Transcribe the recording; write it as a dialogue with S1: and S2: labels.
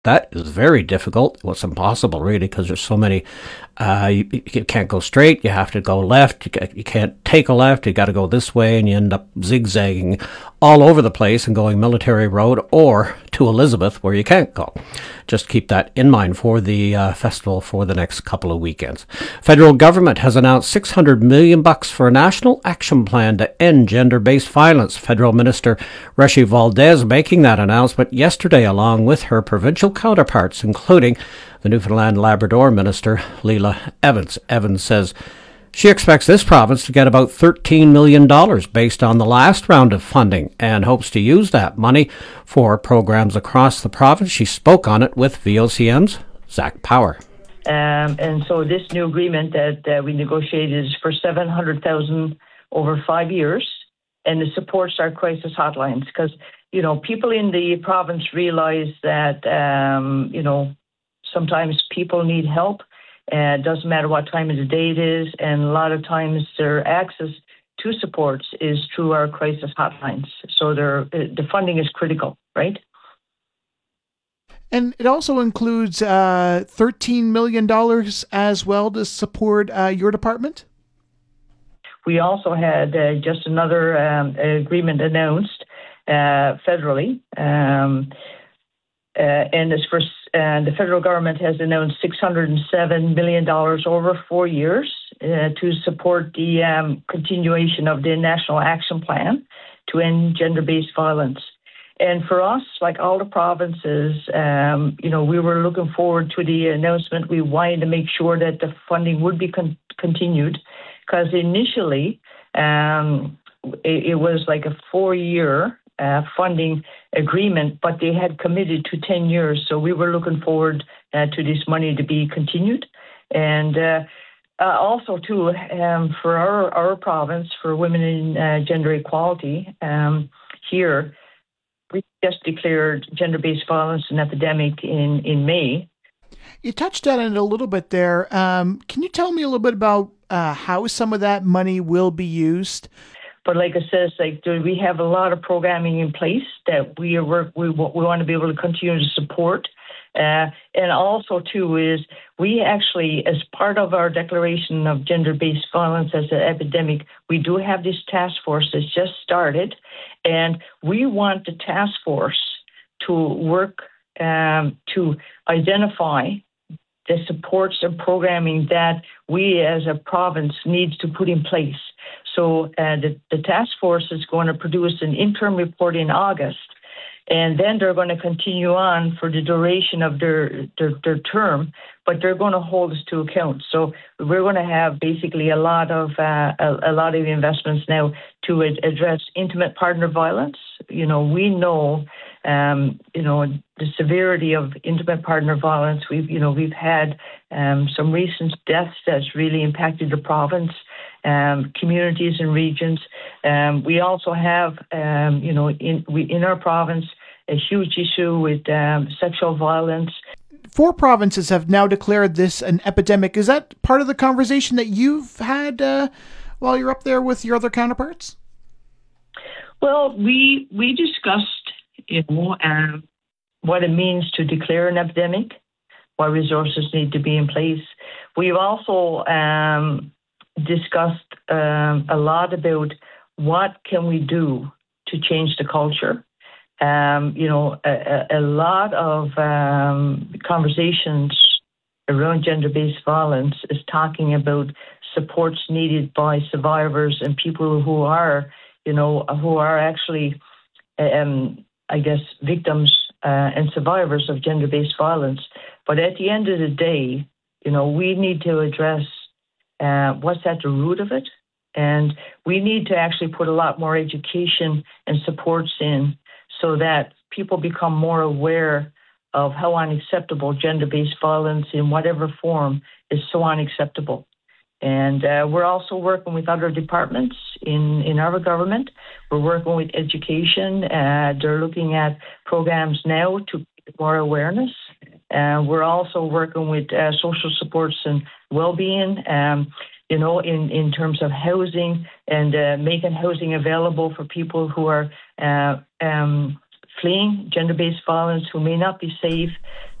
S1: That is very difficult. Well, it's impossible, really, because there's so many. You can't go straight. You have to go left. You can't take a left. You got to go this way, and you end up zigzagging all over the place and going Military Road or to Elizabeth, where you can't go. Just keep that in mind for the festival for the next couple of weekends. Federal government has announced $600 million for a national action plan to end gender-based violence. Federal Minister Reshi Valdez making that announcement yesterday, along with her provincial counterparts, including the Newfoundland Labrador Minister, Leila Evans. Evans says she expects this province to get about $13 million based on the last round of funding and hopes to use that money for programs across the province. She spoke on it with VOCM's Zach Power.
S2: And so this new agreement that we negotiated is for $700,000 over 5 years, and it supports our crisis hotlines because, people in the province realize that, sometimes people need help. It doesn't matter what time of the day it is, and a lot of times their access to supports is through our crisis hotlines. So the funding is critical, right?
S3: And it also includes $13 million as well to support your department?
S2: We also had just another agreement announced federally, and it's for the federal government has announced $607 million over 4 years to support the continuation of the National Action Plan to end gender-based violence. And for us, like all the provinces, we were looking forward to the announcement. We wanted to make sure that the funding would be continued because initially it was like a 4-year funding agreement, but they had committed to 10 years. So we were looking forward to this money to be continued. And also, too, for our province, for women in gender equality, here, we just declared gender-based violence an epidemic in May.
S3: You touched on it a little bit there. Can you tell me a little bit about how some of that money will be used?
S2: But like I said, we have a lot of programming in place that we want to be able to continue to support. And also, too, is we actually, as part of our declaration of gender-based violence as an epidemic, we do have this task force that's just started. And we want the task force to work to identify the supports and programming that we as a province needs to put in place. So the task force is going to produce an interim report in August, and then they're going to continue on for the duration of their term, but they're going to hold us to account. So we're going to have basically a lot of investments now to address intimate partner violence. We know the severity of intimate partner violence. We've had some recent deaths that's really impacted the province, communities and regions. We also have, in our province, a huge issue with sexual violence.
S3: 4 provinces have now declared this an epidemic. Is that part of the conversation that you've had while you're up there with your other counterparts?
S2: Well, we discussed, what it means to declare an epidemic, what resources need to be in place. We've also discussed a lot about what can we do to change the culture. A lot of conversations around gender-based violence is talking about supports needed by survivors and people who are actually, victims and survivors of gender-based violence. But at the end of the day, we need to address what's at the root of it. And we need to actually put a lot more education and supports in so that people become more aware of how unacceptable gender-based violence in whatever form is so unacceptable. And we're also working with other departments in our government. We're working with education. They're looking at programs now to get more awareness. We're also working with social supports and well-being, in terms of housing and making housing available for people who are fleeing gender-based violence, who may not be safe,